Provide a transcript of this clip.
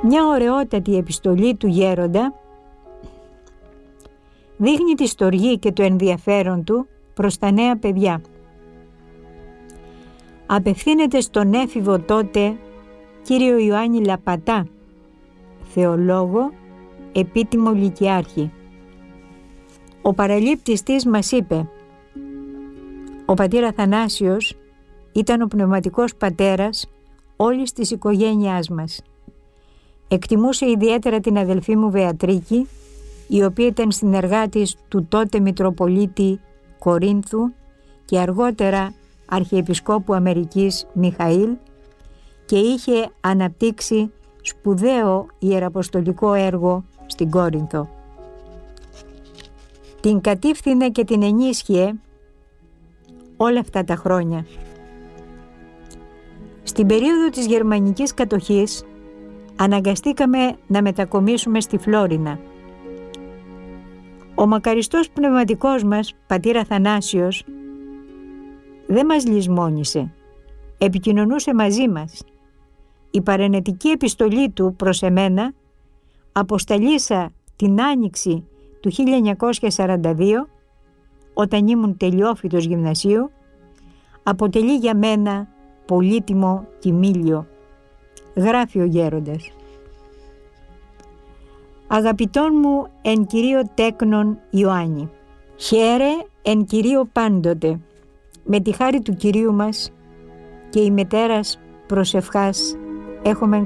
Μια ωραιότατη επιστολή του γέροντα δείχνει τη στοργή και το ενδιαφέρον του προς τα νέα παιδιά. Απευθύνεται στον έφηβο τότε κύριο Ιωάννη Λαπατά, θεολόγο, επίτιμο λυκειάρχη. Ο παραλήπτης της μας είπε: «Ο πατήρ Αθανάσιος ήταν ο πνευματικός πατέρας όλης της οικογένειάς μας. Εκτιμούσε ιδιαίτερα την αδελφή μου Βεατρίκη, η οποία ήταν συνεργάτης του τότε Μητροπολίτη Κορίνθου και αργότερα Αρχιεπισκόπου Αμερικής Μιχαήλ, και είχε αναπτύξει σπουδαίο ιεραποστολικό έργο στην Κόρινθο. Την κατήφθηνε και την ενίσχυε όλα αυτά τα χρόνια. Στην περίοδο της γερμανικής κατοχής αναγκαστήκαμε να μετακομίσουμε στη Φλόρινα. Ο μακαριστός πνευματικός μας, πατήρ Αθανάσιος, δεν μας λησμόνησε, επικοινωνούσε μαζί μας. Η παρενετική επιστολή του προς εμένα, αποσταλήσα την Άνοιξη του 1942, όταν ήμουν τελειόφοιτος γυμνασίου, αποτελεί για μένα πολύτιμο κοιμήλιο. Γράφει ο γέροντας: «Αγαπητόν μου εν Κυρίω τέκνον Ιωάννη, χαίρε εν Κυρίω πάντοτε, με τη χάρη του Κυρίου μας και η μετέρας προσευχάς έχουμε